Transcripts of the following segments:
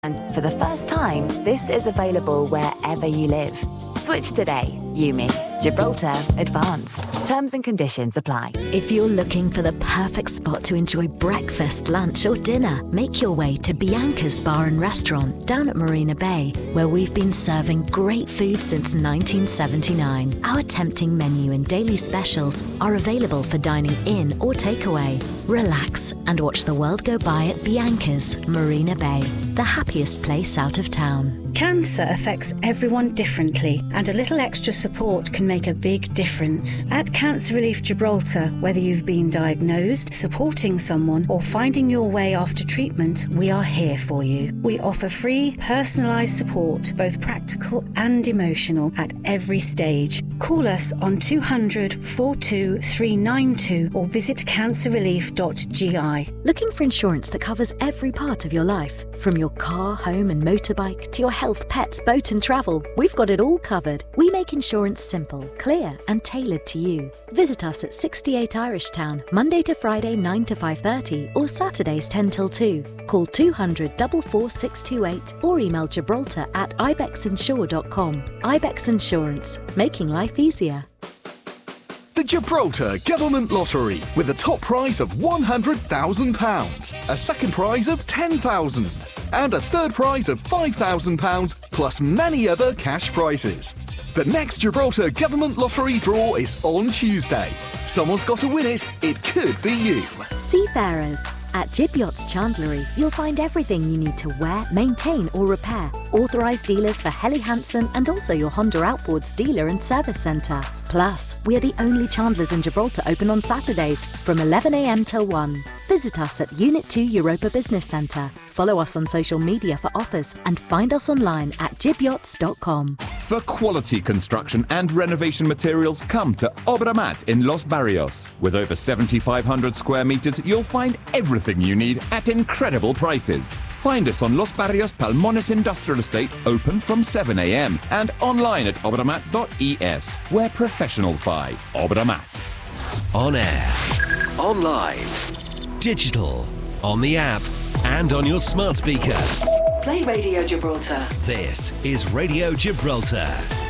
And for the first time, this is available wherever you live. Switch today. Yumi. Gibraltar Advanced. Terms and conditions apply. If you're looking for the perfect spot to enjoy breakfast, lunch or dinner, make your way to Bianca's Bar and Restaurant down at Marina Bay, where we've been serving great food since 1979. Our tempting menu and daily specials are available for dining in or takeaway. Relax and watch the world go by at Bianca's Marina Bay, the happiest place out of town. Cancer affects everyone differently, and a little extra support can make a big difference. At Cancer Relief Gibraltar, whether you've been diagnosed, supporting someone, or finding your way after treatment, we are here for you. We offer free, personalised support, both practical and emotional, at every stage. Call us on 200 42 392 or visit cancerrelief.gi. Looking for insurance that covers every part of your life? From your car, home and motorbike to your health, pets, boat and travel, we've got it all covered. We make insurance simple, clear and tailored to you. Visit us at 68 Irish Town, Monday to Friday 9 to 5:30 or Saturdays 10 till 2. Call 200 44628 or email gibraltar@ibexinsure.com. Ibex Insurance, making life easier. The Gibraltar Government Lottery, with a top prize of £100,000, a second prize of £10,000 and a third prize of £5,000 plus many other cash prizes. The next Gibraltar Government Lottery draw is on Tuesday. Someone's got to win it. It could be you. Seafarers. At Jib Yachts Chandlery, you'll find everything you need to wear, maintain or repair. Authorised dealers for Helly Hansen and also your Honda Outboards dealer and service centre. Plus, we're the only Chandlers in Gibraltar open on Saturdays from 11 a.m. till 1. Visit us at Unit 2 Europa Business Centre. Follow us on social media for offers and find us online at jibyachts.com. For quality construction and renovation materials, come to Obra Mat in Los Barrios. With over 7,500 square metres, you'll find everything you need at incredible prices. Find us on Los Barrios Palmones Industrial Estate, open from 7 a.m. and online at obramat.es, where professionals buy. Obra Mat. On air, online, digital, on the app and on your smart speaker. Play Radio Gibraltar. This is Radio Gibraltar.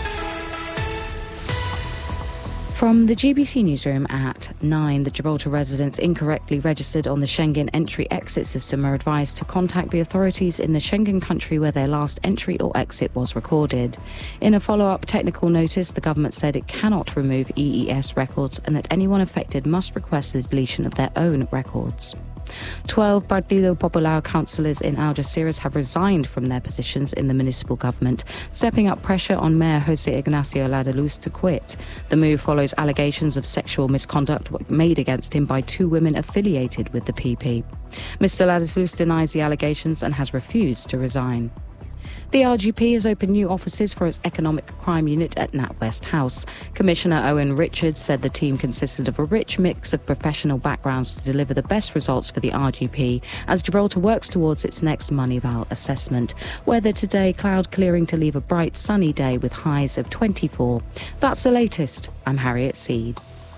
From the GBC newsroom at 9, the Gibraltar residents incorrectly registered on the Schengen entry-exit system are advised to contact the authorities in the Schengen country where their last entry or exit was recorded. In a follow-up technical notice, the government said it cannot remove EES records and that anyone affected must request the deletion of their own records. 12 Partido Popular councillors in Algeciras have resigned from their positions in the municipal government, stepping up pressure on Mayor José Ignacio Ladaluz to quit. The move follows allegations of sexual misconduct made against him by 2 women affiliated with the PP. Mr Ladaluz denies the allegations and has refused to resign. The RGP has opened new offices for its Economic Crime Unit at NatWest House. Commissioner Owen Richards said the team consisted of a rich mix of professional backgrounds to deliver the best results for the RGP as Gibraltar works towards its next Moneyval assessment. Weather today, cloud clearing to leave a bright sunny day with highs of 24. That's the latest. I'm Harriet Seed.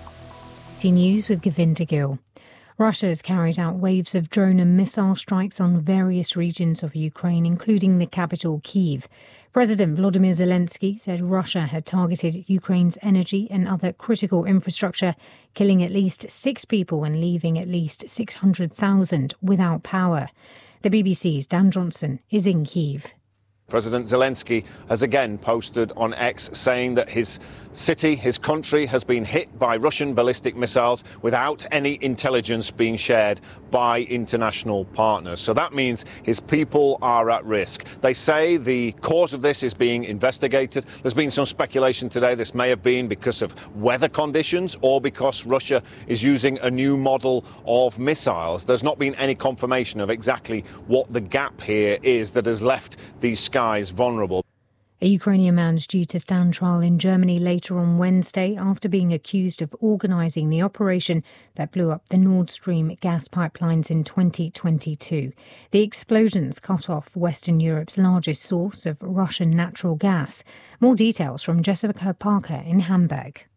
C News with Govinda Gill. Russia has carried out waves of drone and missile strikes on various regions of Ukraine, including the capital, Kyiv. President Volodymyr Zelensky said Russia had targeted Ukraine's energy and other critical infrastructure, killing at least 6 people and leaving at least 600,000 without power. The BBC's Dan Johnson is in Kyiv. President Zelensky has again posted on X saying that his city, his country, has been hit by Russian ballistic missiles without any intelligence being shared by international partners. So that means his people are at risk. They say the cause of this is being investigated. There's been some speculation today this may have been because of weather conditions or because Russia is using a new model of missiles. There's not been any confirmation of exactly what the gap here is that has left these skies vulnerable. A Ukrainian man is due to stand trial in Germany later on Wednesday after being accused of organising the operation that blew up the Nord Stream gas pipelines in 2022. The explosions cut off Western Europe's largest source of Russian natural gas. More details from Jessica Parker in Hamburg.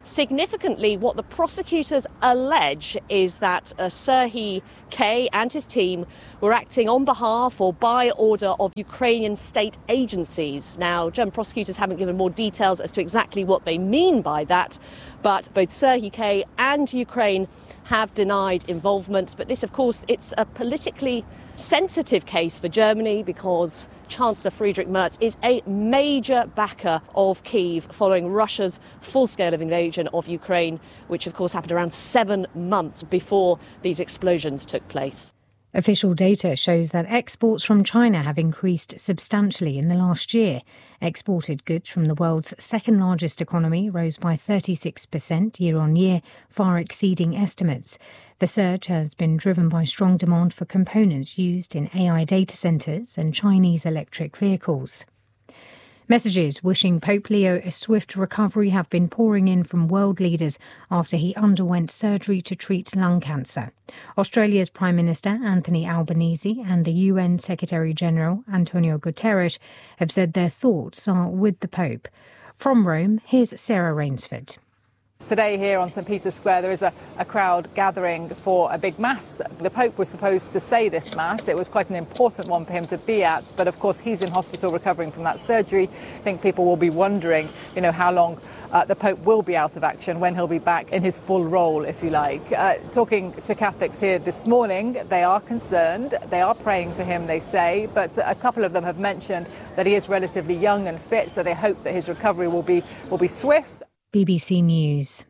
Significantly, what the prosecutors allege is that Serhiy K and his team were acting on behalf or by order of Ukrainian state agencies. Now, German prosecutors haven't given more details as to exactly what they mean by that, but both Serhiy K and Ukraine have denied involvement. But this, of course, it's a politically sensitive case for Germany because Chancellor Friedrich Merz is a major backer of Kyiv following Russia's full-scale invasion of Ukraine, which of course happened around 7 months before these explosions took place. Official data shows that exports from China have increased substantially in the last year. Exported goods from the world's second largest economy rose by 36% year on year, far exceeding estimates. The surge has been driven by strong demand for components used in AI data centres and Chinese electric vehicles. Messages wishing Pope Leo a swift recovery have been pouring in from world leaders after he underwent surgery to treat lung cancer. Australia's Prime Minister Anthony Albanese and the UN Secretary-General Antonio Guterres have said their thoughts are with the Pope. From Rome, here's Sarah Rainsford. Today here on St Peter's Square there is a crowd gathering for a big mass. The Pope was supposed to say this mass. It was quite an important one for him to be at, but of course he's in hospital recovering from that surgery. I think people will be wondering, how long the Pope will be out of action, when he'll be back in his full role, if you like. Talking to Catholics here this morning, they are concerned. They are praying for him, they say, but a couple of them have mentioned that he is relatively young and fit, so they hope that his recovery will be swift. BBC News.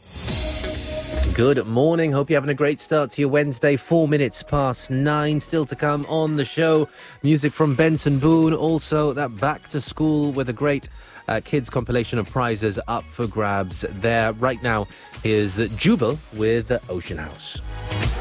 Good morning. Hope you're having a great start to your Wednesday. 4 minutes past 9. Still to come on the show. Music from Benson Boone. Also, that back to school with a great kids compilation of prizes up for grabs there. Right now, here's Jubal with Ocean House.